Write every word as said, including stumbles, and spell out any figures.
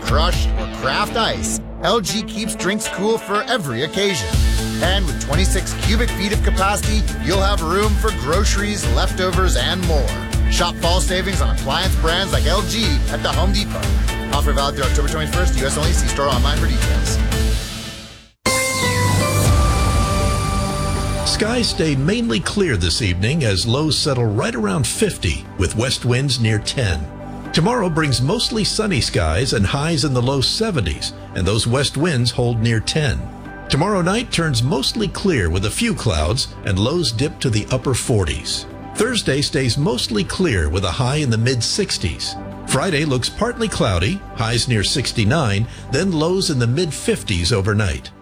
crushed, or craft ice, L G keeps drinks cool for every occasion. And with twenty-six cubic feet of capacity, you'll have room for groceries, leftovers, and more. Shop fall savings on appliance brands like L G at the Home Depot. Offer valid through October twenty-first, U S only. See store online for details. Skies stay mainly clear this evening as lows settle right around fifty with west winds near ten. Tomorrow brings mostly sunny skies and highs in the low seventies, and those west winds hold near ten. Tomorrow night turns mostly clear with a few clouds and lows dip to the upper forties. Thursday stays mostly clear with a high in the mid sixties. Friday looks partly cloudy, highs near sixty-nine, then lows in the mid fifties overnight.